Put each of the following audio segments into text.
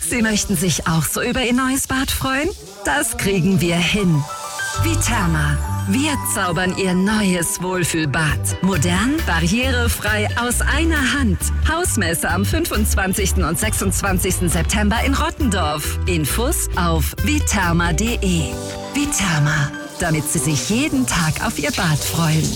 Sie möchten sich auch so über Ihr neues Bad freuen? Das kriegen wir hin. Viterma. Wir zaubern Ihr neues Wohlfühlbad. Modern, barrierefrei, aus einer Hand. Hausmesse am 25. und 26. September in Rottendorf. Infos auf viterma.de. Viterma, damit Sie sich jeden Tag auf Ihr Bad freuen.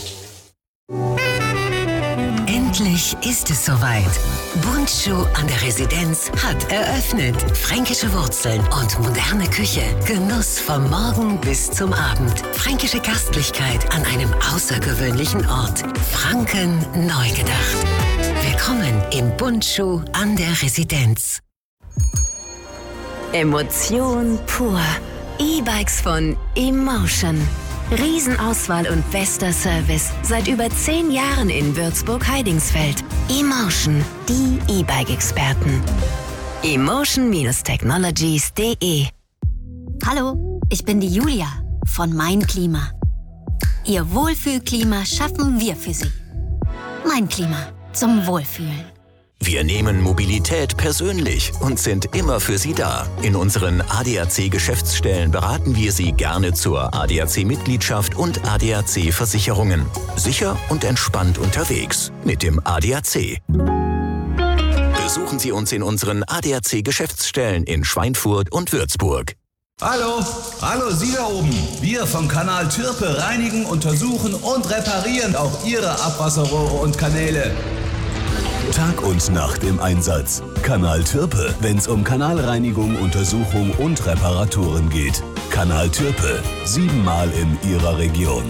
Endlich ist es soweit. Bundschuh an der Residenz hat eröffnet. Fränkische Wurzeln und moderne Küche. Genuss vom Morgen bis zum Abend. Fränkische Gastlichkeit an einem außergewöhnlichen Ort. Franken neu gedacht. Willkommen im Bundschuh an der Residenz. Emotion pur. E-Bikes von Emotion. Riesenauswahl und bester Service seit über 10 Jahren in Würzburg-Heidingsfeld. Emotion, die E-Bike-Experten. Emotion-Technologies.de. Hallo, ich bin die Julia von Mein Klima. Ihr Wohlfühlklima schaffen wir für Sie. Mein Klima zum Wohlfühlen. Wir nehmen Mobilität persönlich und sind immer für Sie da. In unseren ADAC-Geschäftsstellen beraten wir Sie gerne zur ADAC-Mitgliedschaft und ADAC-Versicherungen. Sicher und entspannt unterwegs mit dem ADAC. Besuchen Sie uns in unseren ADAC-Geschäftsstellen in Schweinfurt und Würzburg. Hallo, Sie da oben. Wir vom Kanal Türpe reinigen, untersuchen und reparieren auch Ihre Abwasserrohre und Kanäle. Tag und Nacht im Einsatz. Kanal Türpe, wenn's um Kanalreinigung, Untersuchung und Reparaturen geht. Kanal Türpe, 7-mal in Ihrer Region.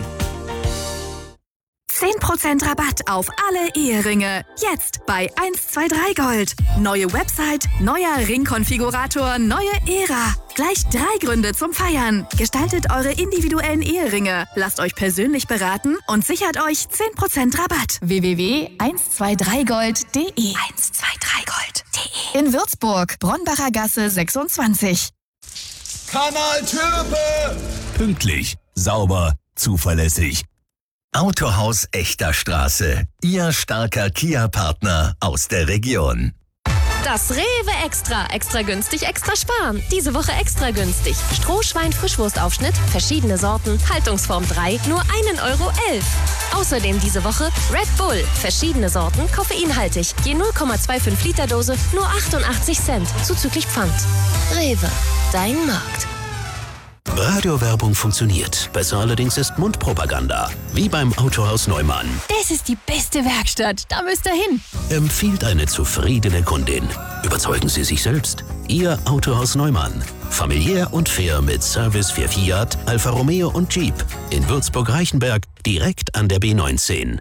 10% Rabatt auf alle Eheringe. Jetzt bei 123 Gold. Neue Website, neuer Ringkonfigurator, neue Ära. Gleich 3 Gründe zum Feiern. Gestaltet eure individuellen Eheringe. Lasst euch persönlich beraten und sichert euch 10% Rabatt. www.123gold.de 123gold.de In Würzburg, Bronbacher Gasse 26. Kanal Türpe! Pünktlich, sauber, zuverlässig. Autohaus Echter Straße. Ihr starker Kia-Partner aus der Region. Das Rewe Extra. Extra günstig, extra sparen. Diese Woche extra günstig. Strohschwein-Frischwurstaufschnitt, verschiedene Sorten, Haltungsform 3, nur 1,11 €. Außerdem diese Woche Red Bull, verschiedene Sorten, koffeinhaltig. Je 0,25 Liter Dose, nur 88 Cent, zuzüglich Pfand. Rewe, dein Markt. Radiowerbung funktioniert. Besser allerdings ist Mundpropaganda. Wie beim Autohaus Neumann. Das ist die beste Werkstatt. Da müsst ihr hin. Empfiehlt eine zufriedene Kundin. Überzeugen Sie sich selbst. Ihr Autohaus Neumann. Familiär und fair mit Service für Fiat, Alfa Romeo und Jeep. In Würzburg-Reichenberg, direkt an der B19.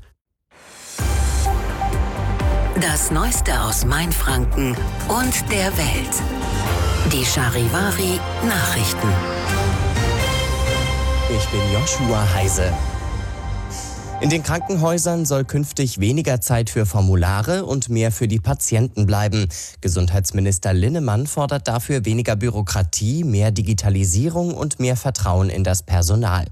Das Neueste aus Mainfranken und der Welt. Die Charivari Nachrichten. Ich bin Joshua Heise. In den Krankenhäusern soll künftig weniger Zeit für Formulare und mehr für die Patienten bleiben. Gesundheitsminister Linnemann fordert dafür weniger Bürokratie, mehr Digitalisierung und mehr Vertrauen in das Personal.